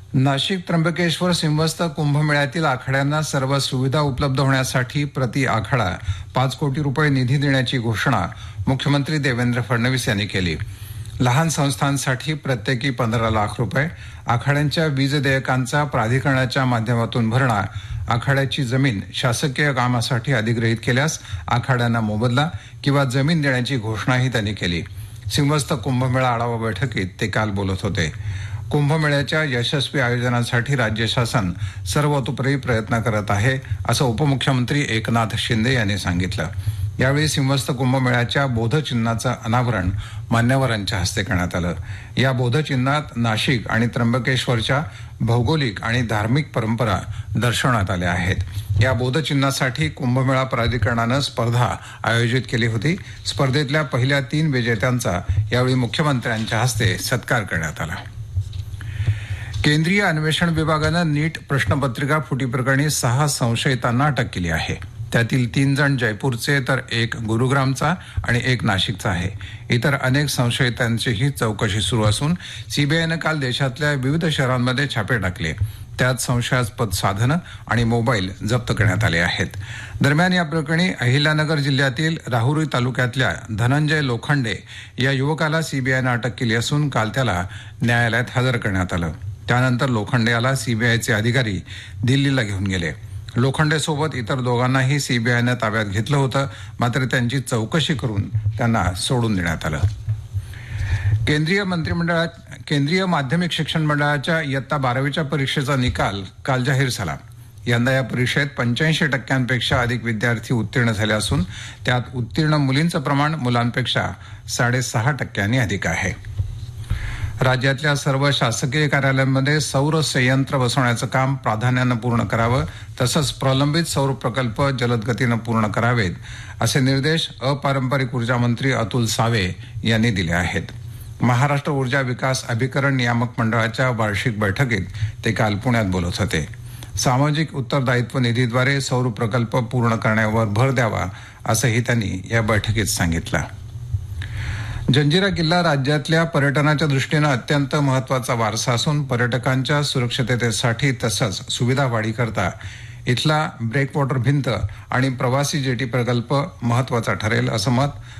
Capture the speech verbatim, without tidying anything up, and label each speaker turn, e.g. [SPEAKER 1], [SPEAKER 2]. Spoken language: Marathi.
[SPEAKER 1] नाशिक त्र्यंबकेश्वर सिंहस्थ कुंभमेळ्यातील आखाड्यांना सर्व सुविधा उपलब्ध होण्यासाठी प्रति आखाडा पाच कोटी रुपये निधी देण्याची घोषणा मुख्यमंत्री देवेंद्र फडणवीस यांनी केली. लहान संस्थांसाठी प्रत्येकी पंधरा लाख रुपये, आखाड्यांच्या वीज देयकांचा प्राधिकरणाच्या माध्यमातून भरणा, आखाड्याची जमीन शासकीय कामासाठी अधिग्रहित केल्यास आखाड्यांना मोबदला किंवा जमीन देण्याची घोषणाही त्यांनी केली. सिंहस्थ कुंभमेळा आढावा बैठकीत ते काल बोलत होते. कुंभमेळ्याच्या यशस्वी आयोजनासाठी राज्य शासन सर्वतोपरी प्रयत्न करत आहे असं उपमुख्यमंत्री एकनाथ शिंदे यांनी सांगितलं. यावेळी सिंहस्थ कुंभमेळ्याच्या बोधचिन्हाचं अनावरण मान्यवरांच्या हस्ते करण्यात आलं. या बोधचिन्हात नाशिक आणि त्र्यंबकेश्वरच्या भौगोलिक आणि धार्मिक परंपरा दर्शवण्यात आल्या आहेत. या बोधचिन्हासाठी कुंभमेळा प्राधिकरणानं स्पर्धा आयोजित केली होती. स्पर्धेतल्या पहिल्या तीन विजेत्यांचा यावेळी मुख्यमंत्र्यांच्या हस्ते सत्कार करण्यात आला. केंद्रीय अन्वेषण विभागानं नीट प्रश्नपत्रिका फुटीप्रकरणी सहा संशयितांना अटक केली आहे. त्यातील तीन जण जयपूरचे तर एक गुरुग्रामचा आणि एक नाशिकचा आहे. इतर अनेक संशयितांचीही चौकशी सुरू असून सीबीआयनं काल देशातल्या विविध शहरांमध्ये छापे टाकले. त्यात संशयास्पद साधनं आणि मोबाईल जप्त करण्यात आले आहेत. दरम्यान या प्रकरणी अहिल्यानगर जिल्ह्यातील राहुरी तालुक्यातल्या धनंजय लोखंडे या युवकाला सीबीआयनं अटक केली असून काल त्याला न्यायालयात हजर करण्यात आलं. त्यानंतर लोखंडे याला सीबीआयचे अधिकारी दिल्लीला घेऊन गेले. लोखंडेसोबत इतर दोघांनाही सीबीआयनं ताब्यात घेतलं होतं, मात्र त्यांची चौकशी करून त्यांना सोडून देण्यात आलं. केंद्रीय मंत्रिमंडळात केंद्रीय माध्यमिक शिक्षण मंडळाच्या इयत्ता बारावीच्या परीक्षेचा निकाल काल जाहीर झाला. यंदा या परीक्षेत पंच्याऐंशी टक्क्यांपेक्षा अधिक विद्यार्थी उत्तीर्ण झाले असून त्यात उत्तीर्ण मुलींचं प्रमाण मुलांपेक्षा साडेसहा टक्क्यांनी अधिक आहे. राज्यातल्या सर्व शासकीय कार्यालयांमध्ये सौर संयंत्र बसवण्याचं काम प्राधान्यानं पूर्ण करावं, तसंच प्रलंबित सौर प्रकल्प जलद गतीनं पूर्ण करावेत असे निर्देश अपारंपरिक ऊर्जा मंत्री अतुल सावे यांनी दिले आहेत. महाराष्ट्र ऊर्जा विकास अभिकरण नियामक मंडळाच्या वार्षिक बैठकीत ते काल पुण्यात बोलत होते. सामाजिक उत्तरदायित्व निधीद्वारे सौर प्रकल्प पूर्ण करण्यावर भर द्यावा असंही त्यांनी या बैठकीत सांगितलं. जंजिरा किल्ला राज्यातल्या पर्यटनाच्या दृष्टीनं अत्यंत महत्वाचा वारसा असून पर्यटकांच्या सुरक्षिततेसाठी तसंच सुविधा वाढीकरता इथला ब्रेकवॉटर भिंत आणि प्रवासी जेटी प्रकल्प महत्वाचा ठरेल असं मत